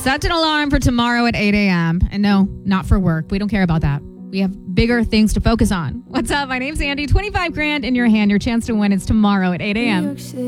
Set an alarm for tomorrow at 8 a.m. And no, not for work. We don't care about that. We have bigger things to focus on. What's up? My name's Andy. 25 grand in your hand. Your chance to win is tomorrow at 8 a.m.